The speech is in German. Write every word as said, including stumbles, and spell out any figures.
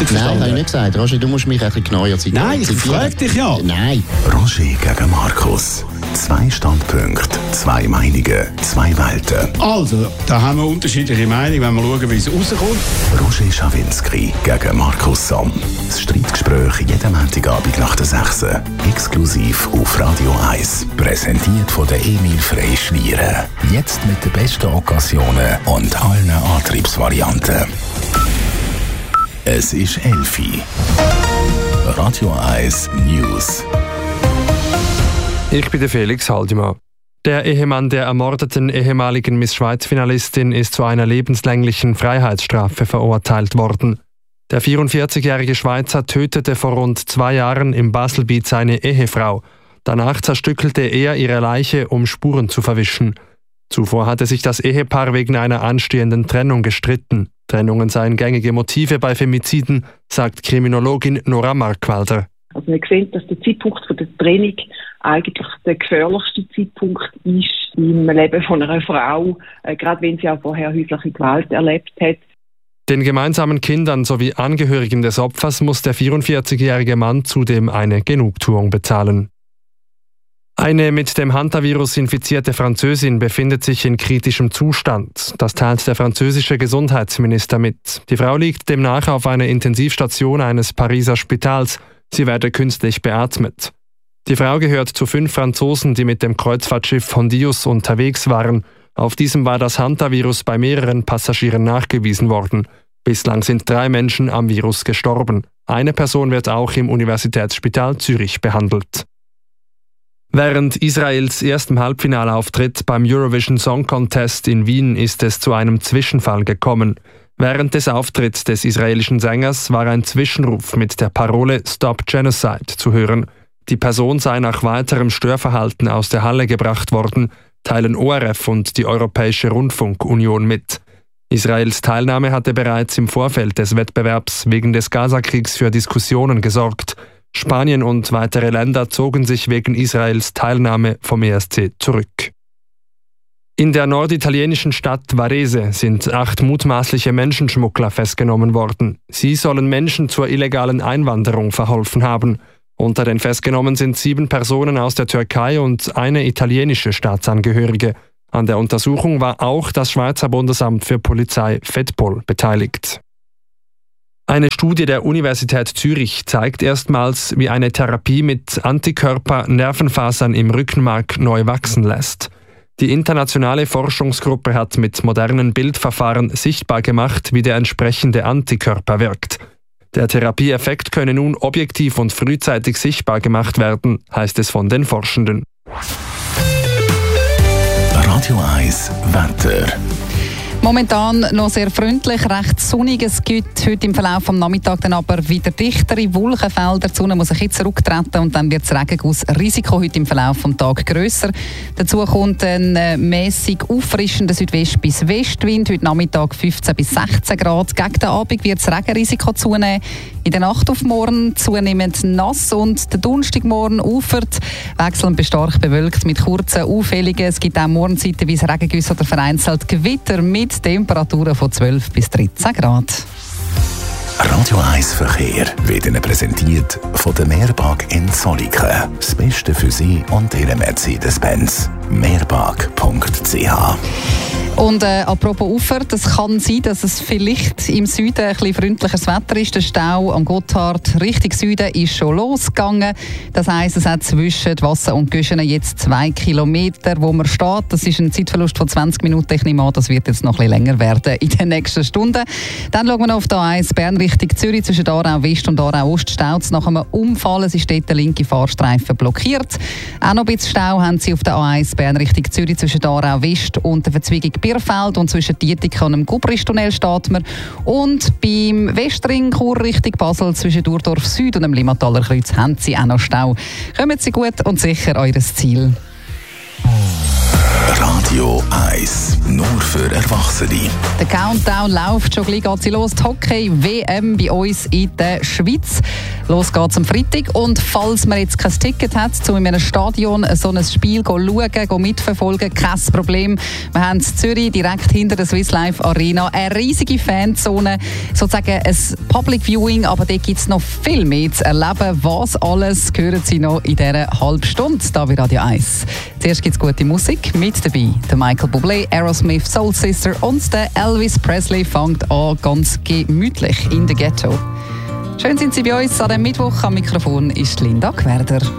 richtig verstanden? Nein, habe ich nicht gesagt. Roger, du musst mich ein bisschen genauer zitieren. Nein, ich frage dich ja. Nein. Roger gegen Markus. Zwei Standpunkte, zwei Meinungen, zwei Welten. Also, da haben wir unterschiedliche Meinungen, wenn wir schauen, wie es rauskommt. Roger Schawinski gegen Markus Somm. Das Streitgespräch jeden Montagabend nach der sechs. Exklusiv auf Radio eins. Präsentiert von der Emil Frey Schlieren. Jetzt mit den besten Occasionen und allen Antriebsvarianten. Es ist Elfi. Radio eins News. Ich bin der Felix Haldimann. Der Ehemann der ermordeten ehemaligen Miss Schweiz-Finalistin ist zu einer lebenslänglichen Freiheitsstrafe verurteilt worden. Der vierundvierzigjährige Schweizer tötete vor rund zwei Jahren im Baselbiet seine Ehefrau. Danach zerstückelte er ihre Leiche, um Spuren zu verwischen. Zuvor hatte sich das Ehepaar wegen einer anstehenden Trennung gestritten. Trennungen seien gängige Motive bei Femiziden, sagt Kriminologin Nora Markwalder. Also wir sehen, dass der Zeitpunkt der Trennung eigentlich der gefährlichste Zeitpunkt ist im Leben von einer Frau, äh, gerade wenn sie auch vorher häusliche Gewalt erlebt hat. Den gemeinsamen Kindern sowie Angehörigen des Opfers muss der vierundvierzigjährige Mann zudem eine Genugtuung bezahlen. Eine mit dem Hantavirus infizierte Französin befindet sich in kritischem Zustand. Das teilt der französische Gesundheitsminister mit. Die Frau liegt demnach auf einer Intensivstation eines Pariser Spitals. Sie werde künstlich beatmet. Die Frau gehört zu fünf Franzosen, die mit dem Kreuzfahrtschiff Hondius unterwegs waren. Auf diesem war das Hantavirus bei mehreren Passagieren nachgewiesen worden. Bislang sind drei Menschen am Virus gestorben. Eine Person wird auch im Universitätsspital Zürich behandelt. Während Israels erstem Halbfinalauftritt beim Eurovision Song Contest in Wien ist es zu einem Zwischenfall gekommen. Während des Auftritts des israelischen Sängers war ein Zwischenruf mit der Parole Stop Genocide zu hören. Die Person sei nach weiterem Störverhalten aus der Halle gebracht worden, teilen O R F und die Europäische Rundfunkunion mit. Israels Teilnahme hatte bereits im Vorfeld des Wettbewerbs wegen des Gazakriegs für Diskussionen gesorgt. Spanien und weitere Länder zogen sich wegen Israels Teilnahme vom E S C zurück. In der norditalienischen Stadt Varese sind acht mutmaßliche Menschenschmuggler festgenommen worden. Sie sollen Menschen zur illegalen Einwanderung verholfen haben. Unter den Festgenommen sind sieben Personen aus der Türkei und eine italienische Staatsangehörige. An der Untersuchung war auch das Schweizer Bundesamt für Polizei FEDPOL beteiligt. Eine Studie der Universität Zürich zeigt erstmals, wie eine Therapie mit Antikörper Nervenfasern im Rückenmark neu wachsen lässt. Die internationale Forschungsgruppe hat mit modernen Bildverfahren sichtbar gemacht, wie der entsprechende Antikörper wirkt. Der Therapieeffekt könne nun objektiv und frühzeitig sichtbar gemacht werden, heißt es von den Forschenden. Radio eins Wetter. Momentan noch sehr freundlich, recht sonnig. Es gibt heute im Verlauf des Nachmittags dann aber wieder dichtere Wolkenfelder. Die Sonne muss ein bisschen zurücktreten und dann wird das Regengussrisiko heute im Verlauf des Tages grösser. Dazu kommt ein äh, mäßig auffrischender Südwest- bis Westwind. Heute Nachmittag fünfzehn bis sechzehn Grad. Gegen den Abend wird das Regenrisiko zunehmen. In der Nacht auf morgen zunehmend nass und der Donnerstagmorgen ufert, wechselnd bis stark bewölkt mit kurzen Aufhellungen. Es gibt auch morgenzeitweise Regengüsse oder vereinzelt Gewitter mit Temperaturen von zwölf bis dreizehn Grad. Radio eins Verkehr wird Ihnen präsentiert von der Mehrpark in Zolliken. Das Beste für Sie und Ihre Mercedes-Benz. mehrpark punkt c h. Und äh, apropos Ufer, das kann sein, dass es vielleicht im Süden ein bisschen freundlicheres Wetter ist. Der Stau am Gotthard Richtung Süden ist schon losgegangen. Das heisst, es hat zwischen Wasser und Güschen jetzt zwei Kilometer, wo man steht. Das ist ein Zeitverlust von zwanzig Minuten. Ich nehme an, das wird jetzt noch ein bisschen länger werden in den nächsten Stunden. Dann schauen wir noch auf die A eins Bern Richtung Zürich. Zwischen Aarau West und Aarau Ost staut es nach einem Unfall. Es ist dort der linke Fahrstreifen blockiert. Auch noch ein bisschen Stau haben Sie auf der A eins Bern Richtung Zürich zwischen Aarau West und der Verzweigung Bierfeld und zwischen Dietikon und dem Gubristunnel steht man. Und beim Westring Chur Richtung Basel zwischen Durdorf Süd und dem Limmataler Kreuz haben Sie auch noch Stau. Kommen Sie gut und sicher eures Ziel. Radio eins. Nur für Erwachsene. Der Countdown läuft, schon gleich geht sie los. Die Hockey-W M bei uns in der Schweiz. Los geht's am Freitag. Und falls man jetzt kein Ticket hat, um in einem Stadion so ein Spiel zu schauen, mitverfolgen, kein Problem. Wir haben in Zürich direkt hinter der Swiss Life Arena eine riesige Fanzone, sozusagen ein Public Viewing, aber dort gibt es noch viel mehr zu erleben. Was alles hören Sie noch in dieser halben Stunde hier bei Radio eins. Zuerst gibt es gute Musik, mit dabei der Michael Bublé, Aerosmith, Soul Sister und der Elvis Presley fängt an ganz gemütlich in der Ghetto. Schön sind Sie bei uns an diesem Mittwoch. Am Mikrofon ist Linda Gwerder.